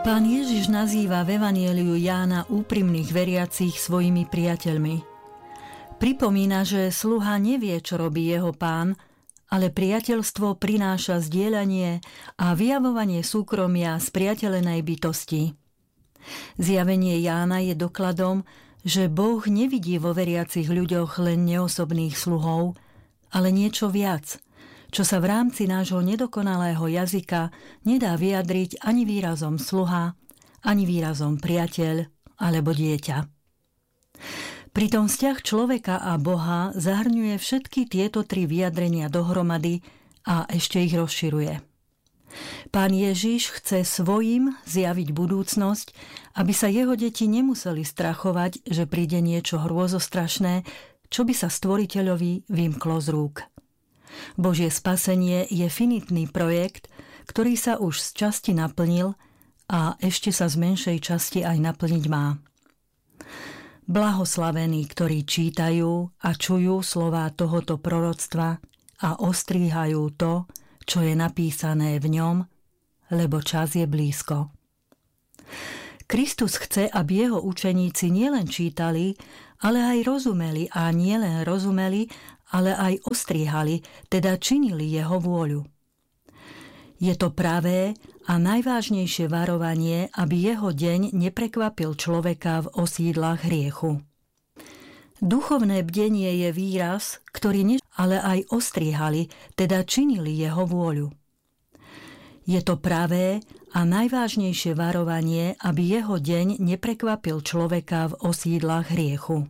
Pán Ježiš nazýva v Evanjeliu Jána úprimných veriacich svojimi priateľmi. Pripomína, že sluha nevie, čo robí jeho pán, ale priateľstvo prináša zdieľanie a vyjavovanie súkromia spriateľenej bytosti. Zjavenie Jána je dokladom, že Boh nevidí vo veriacich ľuďoch len neosobných sluhov, ale niečo viac, čo sa v rámci nášho nedokonalého jazyka nedá vyjadriť ani výrazom sluha, ani výrazom priateľ alebo dieťa. Pritom vzťah človeka a Boha zahrňuje všetky tieto tri vyjadrenia dohromady a ešte ich rozširuje. Pán Ježiš chce svojim zjaviť budúcnosť, aby sa jeho deti nemuseli strachovať, že príde niečo hrôzostrašné, čo by sa stvoriteľovi vymklo z rúk. Božie spasenie je finitný projekt, ktorý sa už z časti naplnil a ešte sa z menšej časti aj naplniť má. Blahoslavení, ktorí čítajú a čujú slová tohoto proroctva a ostríhajú to, čo je napísané v ňom, lebo čas je blízko. Kristus chce, aby jeho učeníci nielen čítali, ale aj rozumeli a nielen rozumeli, ale aj ostríhali, teda činili jeho vôľu. Je to pravé a najvážnejšie varovanie, aby jeho deň neprekvapil človeka v osídlach hriechu. Duchovné bdenie je výraz, ktorý ale aj ostríhali, teda činili jeho vôľu. Je to pravé a najvážnejšie varovanie, aby jeho deň neprekvapil človeka v osídlach hriechu.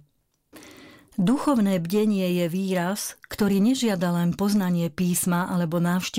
Duchovné bdenie je výraz, ktorý nežiada len poznanie písma alebo návštevu